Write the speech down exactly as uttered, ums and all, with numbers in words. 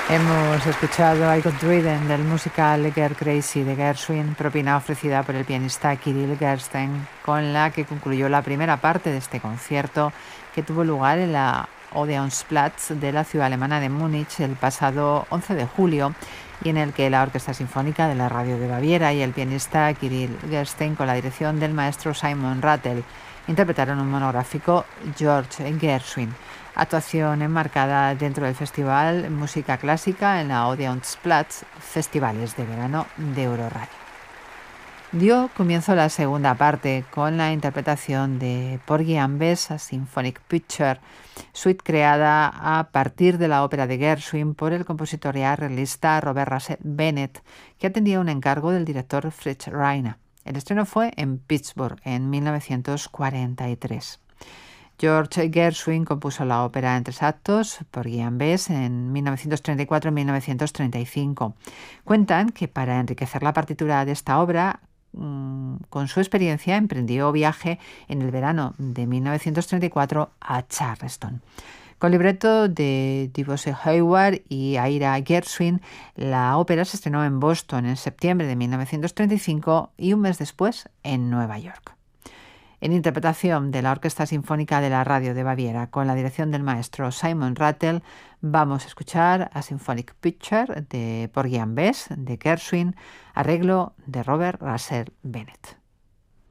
Hemos escuchado I Got Rhythm del musical Girl Crazy de Gershwin, propina ofrecida por el pianista Kirill Gersten, con la que concluyó la primera parte de este concierto que tuvo lugar en la Odeonsplatz de la ciudad alemana de Múnich el pasado once de julio y en el que la Orquesta Sinfónica de la Radio de Baviera y el pianista Kirill Gersten, con la dirección del maestro Simon Rattle, interpretaron un monográfico George Gershwin. Actuación enmarcada dentro del Festival Música Clásica en la Odeonsplatz, Festivales de Verano de Euroradio. Dio comienzo la segunda parte con la interpretación de Porgy and Bess, a Symphonic Picture, suite creada a partir de la ópera de Gershwin por el compositor y arreglista Robert Russell Bennett, que atendía un encargo del director Fritz Reiner. El estreno fue en Pittsburgh en mil novecientos cuarenta y tres. George Gershwin compuso la ópera en tres actos, Porgy and Bess, en mil novecientos treinta y cuatro y mil novecientos treinta y cinco. Cuentan que para enriquecer la partitura de esta obra, mmm, con su experiencia, emprendió viaje en el verano de mil novecientos treinta y cuatro a Charleston. Con libreto de DeVos Hayward y Ira Gershwin, la ópera se estrenó en Boston en septiembre de mil novecientos treinta y cinco y un mes después en Nueva York. En interpretación de la Orquesta Sinfónica de la Radio de Baviera, con la dirección del maestro Simon Rattle, vamos a escuchar a Symphonic Picture de Porgy and Bess de Gershwin, arreglo de Robert Russell Bennett.